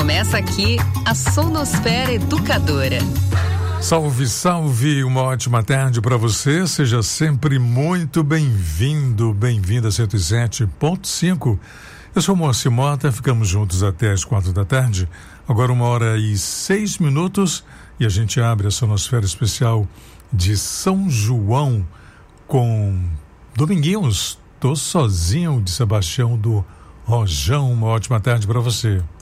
Começa aqui a Sonosfera Educadora. Salve, salve, uma ótima tarde para você, seja sempre muito bem-vindo, bem-vinda a 107.5. Eu sou o Moacir Mota, ficamos juntos até as 4 da tarde, agora 1h06 e a gente abre a Sonosfera Especial de São João com Dominguinhos, Tô Sozinho, de Sebastião do Rojão. Uma ótima tarde para você.